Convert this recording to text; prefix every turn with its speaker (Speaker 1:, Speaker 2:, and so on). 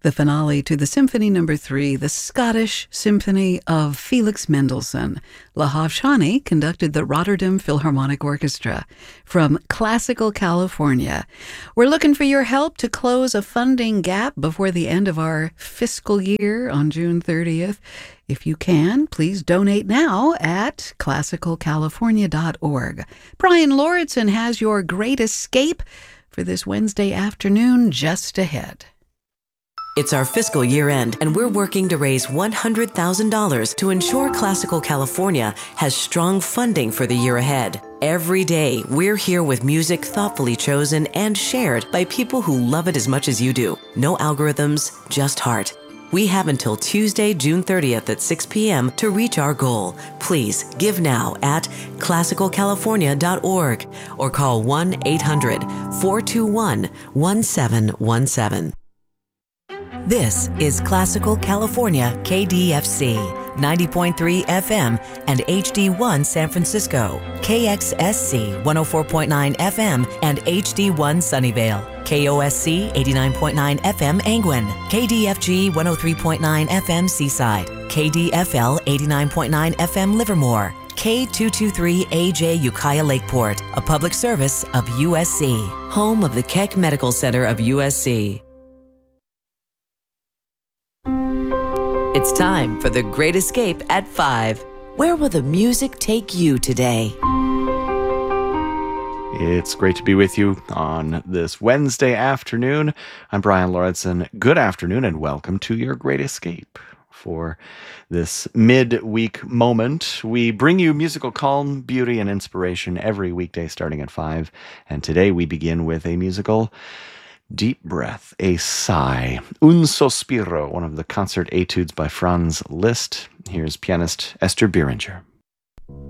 Speaker 1: The finale to the Symphony No. 3, the Scottish Symphony of Felix Mendelssohn. Lahav Shani conducted the Rotterdam Philharmonic Orchestra from Classical California. We're looking for your help to close a funding gap before the end of our fiscal year on June 30th. If you can, please donate now at classicalcalifornia.org. Brian Lauritsen has your Great Escape for this Wednesday afternoon just ahead.
Speaker 2: It's our fiscal year end, and we're working to raise $100,000 to ensure Classical California has strong funding for the year ahead. Every day, we're here with music thoughtfully chosen and shared by people who love it as much as you do. No algorithms, just heart. We have until Tuesday, June 30th at 6 p.m. to reach our goal. Please give now at classicalcalifornia.org or call 1-800-421-1717. This is Classical California KDFC, 90.3 FM and HD1 San Francisco, KXSC 104.9 FM and HD1 Sunnyvale, KOSC 89.9 FM Angwin, KDFG 103.9 FM Seaside, KDFL 89.9 FM Livermore, K223AJ Ukiah Lakeport, a public service of USC, home of the Keck Medical Center of USC. It's time for The Great Escape at 5. Where will the music take you today?
Speaker 3: It's great to be with you on this Wednesday afternoon. I'm Brian Lauritsen. Good afternoon and welcome to your Great Escape. For this midweek moment, we bring you musical calm, beauty, and inspiration every weekday starting at 5. And today we begin with a musical deep breath, a sigh, un sospiro, one of the concert etudes by Franz Liszt. Here's pianist Esther Beringer.